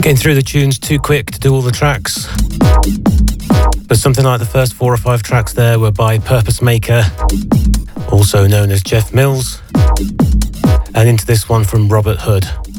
Getting through the tunes too quick to do all the tracks. But something like the first 4 or 5 tracks there were by Purpose Maker, also known as Jeff Mills, and into this one from Robert Hood.